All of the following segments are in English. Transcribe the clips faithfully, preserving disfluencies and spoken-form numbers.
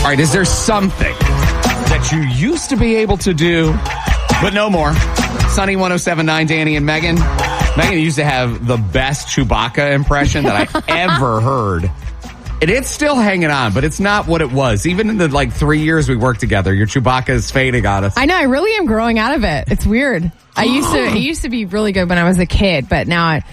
All right, is there something that you used to be able to do, but no more? Sunny one oh seven point nine, Danny and Megan. Megan used to have the best Chewbacca impression that I ever heard. And it's still hanging on, but it's not what it was. Even in the like three years we worked together, your Chewbacca is fading on us. I know, I really am growing out of it. It's weird. I used to, it used to be really good when I was a kid, but now I...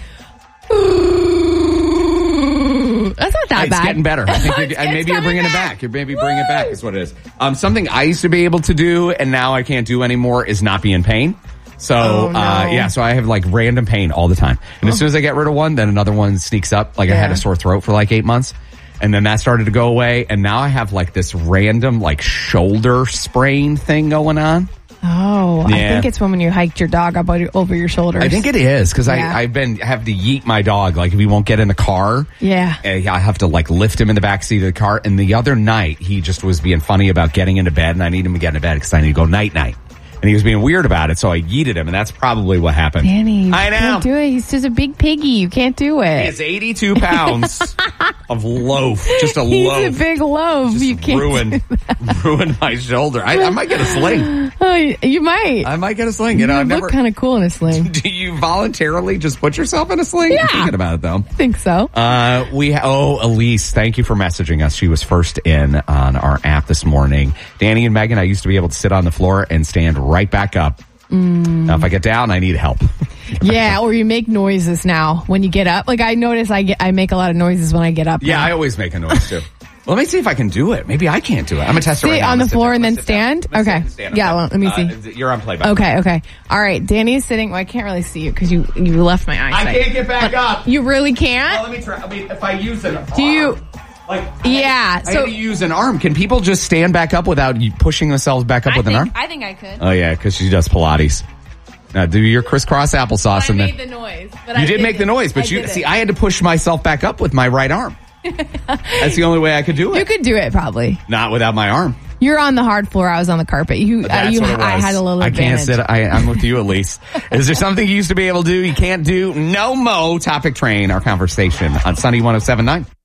That's not that it's bad. It's getting better. I think you're, it's, maybe it's you're bringing back. it back. You're maybe bringing it back is what it is. Um, something I used to be able to do and now I can't do anymore is not be in pain. So, oh, no. uh, yeah, so I have like random pain all the time. And oh. as soon as I get rid of one, then another one sneaks up. Like yeah. I had a sore throat for like eight months. And then that started to go away. And now I have like this random like shoulder sprain thing going on. Oh, yeah. I think it's when you hiked your dog up over your shoulders. I think it is because yeah. I I've been I have to yeet my dog like if he won't get in the car. Yeah, I have to like lift him in the back seat of the car. And the other night he just was being funny about getting into bed, and I need him to get into bed because I need to go night night. And he was being weird about it, so I yeeted him, and that's probably what happened. Danny, you I know. can't do it. He's just a big piggy. You can't do it. He's eighty-two pounds of loaf, just a He's loaf. He's a big loaf. Just you can't ruin, ruin my shoulder. I, I might get a sling. Oh, you might. I might get a sling. You, you know, I've look never kind of cool in a sling. Do you voluntarily just put yourself in a sling? Yeah. I'm thinking about it, though. I think so. Uh, we ha- oh, Elise, thank you for messaging us. She was first in on our app this morning. Danny and Megan, I used to be able to sit on the floor and stand right back up. Mm. Now, if I get down, I need help. Yeah, or you make noises now when you get up. Like I notice I get, I make a lot of noises when I get up. Yeah, now. I always make a noise too. Well, let me see if I can do it. Maybe I can't do it. I'm gonna test it sit right now. on the sit floor down. and then Sit stand. down. Okay. Stand. Yeah, well, let me see. Uh, you're on playback. Okay, okay. All right. Danny's sitting. Well, I can't really see you because you you left my eyesight. I can't get back up. You really can't. Well, let me try. I mean, if I use an do arm, you? Like, yeah. I, I so had to use an arm. Can people just stand back up without you pushing themselves back up I with think, an arm? I think I could. Oh yeah, because she does Pilates. Now do your crisscross applesauce I and made then the noise. But you I did did make the noise, but I you see, I had to push myself back up with my right arm. That's the only way I could do it. You could do it probably. Not without my arm. You're on the hard floor. I was on the carpet. You, uh, you, I had a little I advantage. can't sit. I, I'm with you, Elise. Is there something you used to be able to do you can't do? No mo. Topic train. Our conversation on Sunny one oh seven point nine.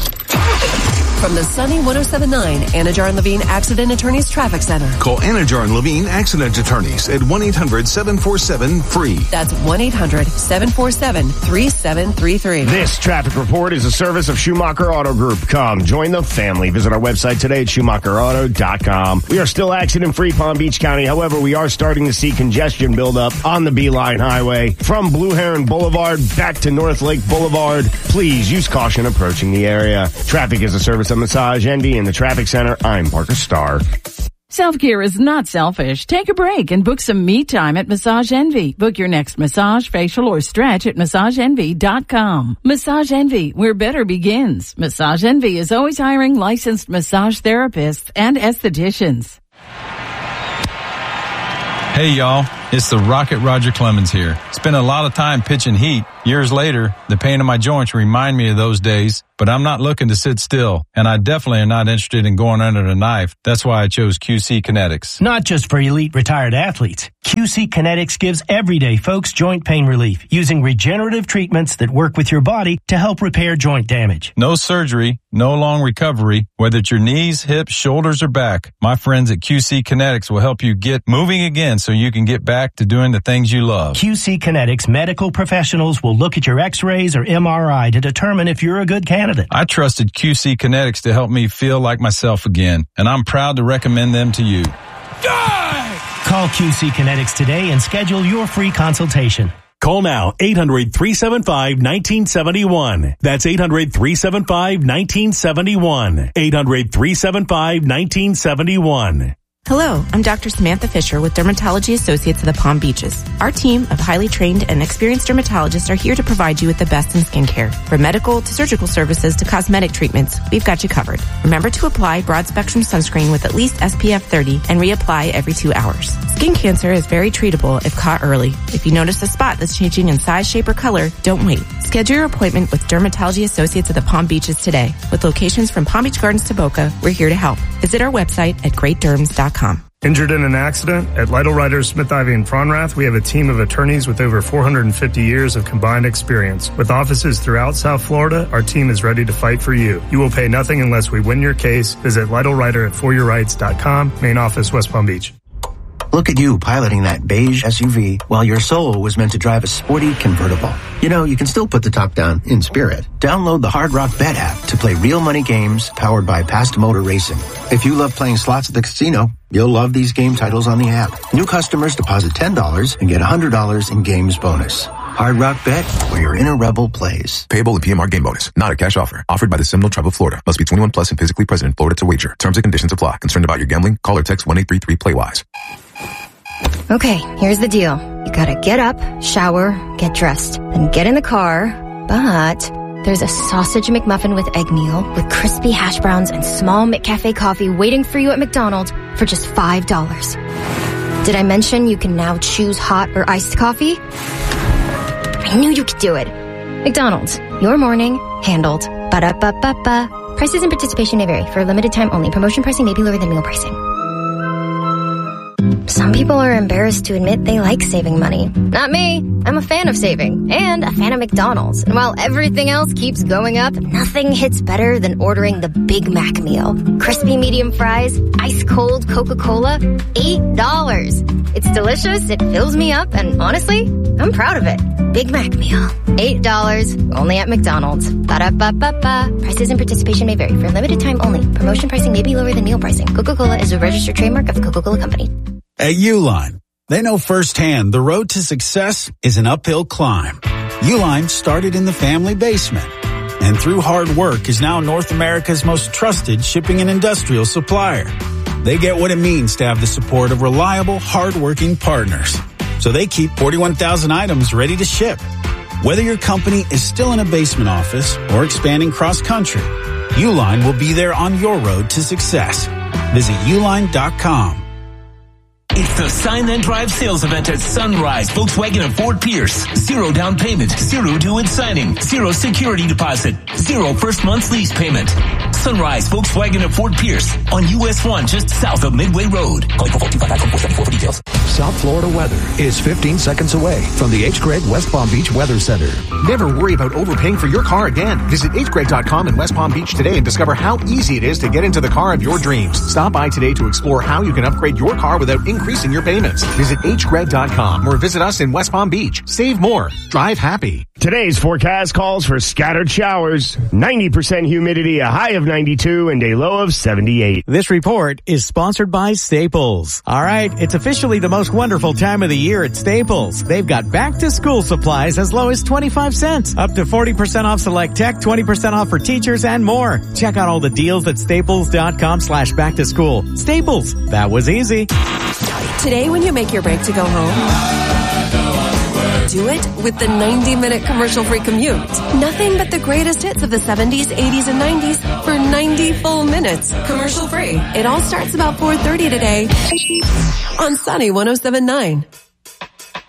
From the Sunny one oh seven point nine Anajar and Levine Accident Attorneys Traffic Center. Call Anajar and Levine Accident Attorneys at one eight hundred seven four seven free. That's one eight hundred seven four seven three seven three three. This traffic report is a service of Schumacher Auto Group. Come, join the family. Visit our website today at schumacher auto dot com. We are still accident-free Palm Beach County. However, we are starting to see congestion build up on the Beeline Highway from Blue Heron Boulevard back to North Lake Boulevard. Please use caution approaching the area. Traffic is a service of Massage Envy in the Traffic Center. I'm Parker Starr. Self-care is not selfish. Take a break and book some me time at Massage Envy. Book your next massage, facial, or stretch at massage envy dot com. Massage Envy, where better begins. Massage Envy is always hiring licensed massage therapists and estheticians. Hey y'all, it's the Rocket Roger Clemens here. Spent a lot of time pitching heat. Years later, the pain in my joints remind me of those days, but I'm not looking to sit still, and I definitely am not interested in going under the knife. That's why I chose Q C Kinetics. Not just for elite retired athletes. Q C Kinetics gives everyday folks joint pain relief using regenerative treatments that work with your body to help repair joint damage. No surgery, no long recovery, whether it's your knees, hips, shoulders, or back. My friends at Q C Kinetics will help you get moving again so you can get back to doing the things you love. Q C Kinetics medical professionals will look at your x-rays or M R I to determine if you're a good candidate. I trusted Q C Kinetics to help me feel like myself again, and I'm proud to recommend them to you. Call Q C Kinetics today and schedule your free consultation. Call now, eight hundred three seven five one nine seven one. That's eight hundred three seven five one nine seven one. eight hundred three seven five one nine seven one. Hello, I'm Doctor Samantha Fisher with Dermatology Associates of the Palm Beaches. Our team of highly trained and experienced dermatologists are here to provide you with the best in skincare. From medical to surgical services to cosmetic treatments, we've got you covered. Remember to apply broad-spectrum sunscreen with at least S P F thirty and reapply every two hours. Skin cancer is very treatable if caught early. If you notice a spot that's changing in size, shape, or color, don't wait. Schedule your appointment with Dermatology Associates of the Palm Beaches today. With locations from Palm Beach Gardens to Boca, we're here to help. Visit our website at great derms dot com. Injured in an accident? At Lytle Writers, Smith, Ivy, and Fronrath, we have a team of attorneys with over four hundred fifty years of combined experience. With offices throughout South Florida, our team is ready to fight for you. You will pay nothing unless we win your case. Visit Lytle Writer at for your rights dot com, main office, West Palm Beach. Look at you piloting that beige S U V while your soul was meant to drive a sporty convertible. You know, you can still put the top down in spirit. Download the Hard Rock Bet app to play real money games powered by Past Motor Racing. If you love playing slots at the casino, you'll love these game titles on the app. New customers deposit ten dollars and get one hundred dollars in games bonus. Hard Rock Bet, where your inner rebel plays. Payable in P M R game bonus. Not a cash offer. Offered by the Seminole Tribe of Florida. Must be twenty-one plus and physically present in Florida to wager. Terms and conditions apply. Concerned about your gambling? Call or text one eight three three play wise. Okay, here's the deal. You gotta get up, shower, get dressed, then get in the car, but there's a sausage McMuffin with egg meal with crispy hash browns and small McCafe coffee waiting for you at McDonald's for just five dollars. Did I mention you can now choose hot or iced coffee? I knew you could do it. McDonald's, your morning, handled. Ba-da-ba-ba-ba. Prices and participation may vary. For a limited time only. Promotion pricing may be lower than meal pricing. Some people are embarrassed to admit they like saving money. Not me. I'm a fan of saving and a fan of McDonald's. And while everything else keeps going up, nothing hits better than ordering the Big Mac meal. Crispy medium fries, ice cold Coca-Cola, eight dollars. It's delicious, it fills me up, and honestly, I'm proud of it. Big Mac meal, eight dollars, only at McDonald's. Ba-da-ba-ba-ba. Prices and participation may vary. For a limited time only. Promotion pricing may be lower than meal pricing. Coca-Cola is a registered trademark of the Coca-Cola Company. At Uline, they know firsthand the road to success is an uphill climb. Uline started in the family basement and through hard work is now North America's most trusted shipping and industrial supplier. They get what it means to have the support of reliable, hard-working partners. So they keep forty-one thousand items ready to ship. Whether your company is still in a basement office or expanding cross-country, Uline will be there on your road to success. Visit uline dot com. It's the Sign Then Drive sales event at Sunrise, Volkswagen and Ford Pierce. Zero down payment, zero due in signing, zero security deposit, zero first month's lease payment. Sunrise, Volkswagen and Ford Pierce on U S one just south of Midway Road. Call four two five five four seven four for details. South Florida weather is fifteen seconds away from the H. Gregg West Palm Beach Weather Center. Never worry about overpaying for your car again. Visit H Gregg dot com in West Palm Beach today and discover how easy it is to get into the car of your dreams. Stop by today to explore how you can upgrade your car without increasing your payments. Visit H Gregg dot com or visit us in West Palm Beach. Save more. Drive happy. Today's forecast calls for scattered showers, ninety percent humidity, a high of ninety-two, and a low of seventy-eight. This report is sponsored by Staples. All right, it's officially the most wonderful time of the year at Staples. They've got back-to-school supplies as low as twenty-five cents, up to forty percent off select tech, twenty percent off for teachers, and more. Check out all the deals at staples dot com slash back to school. Staples, that was easy. Today, when you make your break to go home, do it with the ninety minute commercial-free commute. Nothing but the greatest hits of the seventies, eighties, and nineties for ninety full minutes. Commercial-free. It all starts about four thirty today on Sunny one oh seven point nine.